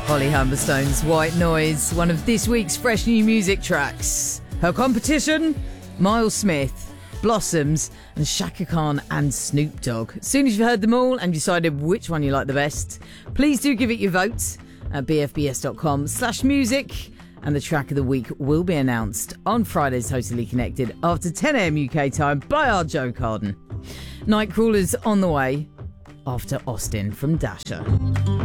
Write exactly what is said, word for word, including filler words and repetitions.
Holly Humberstone's White Noise, one of this week's fresh new music tracks. Her competition, Miles Smith, Blossoms, and Shaka Khan and Snoop Dogg. As soon as you've heard them all and decided which one you like the best, please do give it your vote at bfbs.com slash music. And the track of the week will be announced on Friday's Totally Connected after ten a.m. U K time by our Joe Carden. Nightcrawler's on the way after Austin from Dasher.